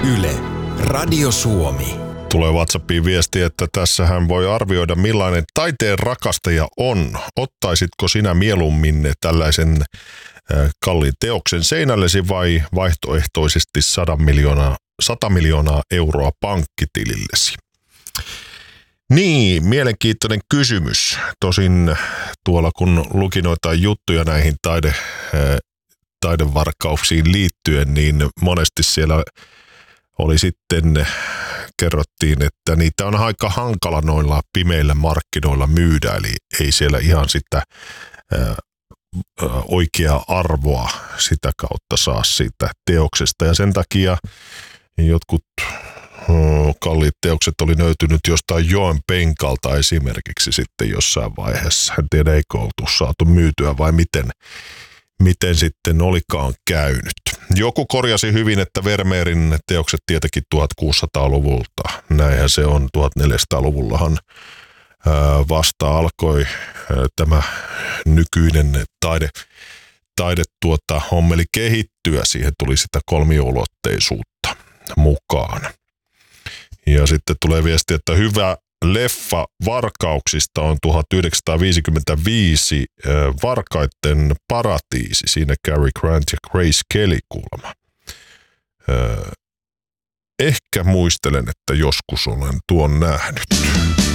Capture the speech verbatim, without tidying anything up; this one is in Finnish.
Yle, Radio Suomi. Tulee WhatsAppiin viesti, että tässä hän voi arvioida millainen taiteen rakastaja on. Ottaisitko sinä mieluummin tällaisen äh, kalliin teoksen seinällesi vai vaihtoehtoisesti sata miljoonaa, sata miljoonaa euroa pankkitilillesi? Niin, mielenkiintoinen kysymys. Tosin tuolla kun luki noita juttuja näihin taide, äh, taidevarkauksiin liittyen, niin monesti siellä oli sitten, kerrottiin, että niitä on aika hankala noilla pimeillä markkinoilla myydä, eli ei siellä ihan sitä ää, oikeaa arvoa sitä kautta saa siitä teoksesta. Ja sen takia jotkut kalliit teokset oli löytynyt jostain joen penkalta esimerkiksi sitten jossain vaiheessa. En tiedä, eikö oltu saatu myytyä vai miten, miten sitten olikaan käynyt. Joku korjasi hyvin, että Vermeerin teokset tietenkin tuhatkuusisataaluvulta. Näinhän se on. tuhatneljäsataaluvullahan vasta alkoi tämä nykyinen taide, taide tuota, hommeli kehittyä. Siihen tuli sitä kolmiulotteisuutta mukaan. Ja sitten tulee viesti, että hyvä leffa Varkauksista on tuhatyhdeksänsataaviisikymmentäviisi Varkaitten paratiisi. Siinä Cary Grant ja Grace Kelly kuulemma. Ehkä muistelen, että joskus olen tuon nähnyt.